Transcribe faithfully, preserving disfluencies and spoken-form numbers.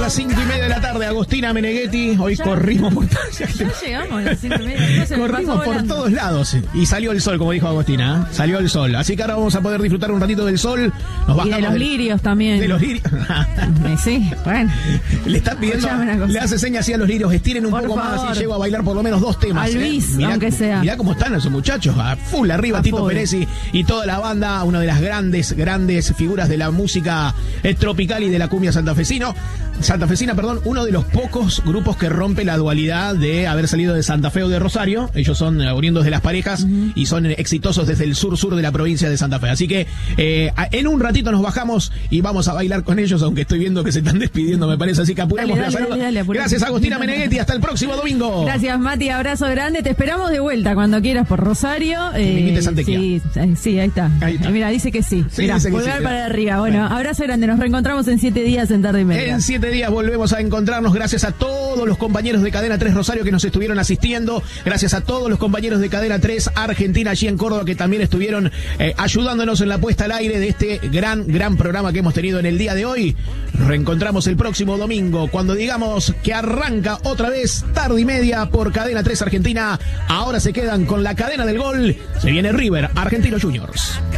las cinco y media de la tarde. Agostina Meneghetti. Hoy ya, corrimos por ya llegamos a las cinco y media. No corrimos por todos lados. Y salió el sol, como dijo Agostina. ¿eh? Salió el sol. Así que ahora vamos a poder disfrutar un ratito del sol. Nos bajamos y de los del, lirios también. De los lirios. Sí, bueno. Le están pidiendo, le hace señas así a los lirios. Estiren un por poco favor. Más y llego a bailar por lo menos dos temas. Al bis, ¿eh? Mirá, aunque sea. Mirá cómo están esos muchachos. A full arriba, a Tito full. Peresi y toda la banda. Una de las grandes, grandes figuras de la música tropical y de la cumbia santafesino. Santafesina, perdón, uno de los pocos grupos que rompe la dualidad de haber salido de Santa Fe o de Rosario. Ellos son oriundos de Las Parejas uh-huh. y son exitosos desde el sur-sur de la provincia de Santa Fe. Así que eh, en un ratito nos bajamos y vamos a bailar con ellos, aunque estoy viendo que se están despidiendo, me parece. Así que apuremos la salud. Gracias, Agostina Meneghetti. Hasta el próximo domingo. Gracias, Mati. Abrazo grande. Te esperamos de vuelta cuando quieras por Rosario. Eh, sí, sí, ahí está. Ahí está. Mira, dice que sí. sí Mirá, volver sí, para arriba. Bueno, bueno, abrazo grande. Nos reencontramos en siete días en Tarde y Media. En siete días volvemos a encontrarnos. Gracias a todos los compañeros de Cadena tres Rosario que nos estuvieron asistiendo. Gracias a todos los compañeros de Cadena tres Argentina allí en Córdoba que también estuvieron eh, ayudándonos en la puesta al aire de este gran, gran programa que hemos tenido en el día de hoy. Nos reencontramos el próximo domingo cuando digamos que arranca otra vez Tarde y Media por Cadena tres Argentina. Ahora se quedan con la cadena del gol. Se viene River, Argentinos Juniors.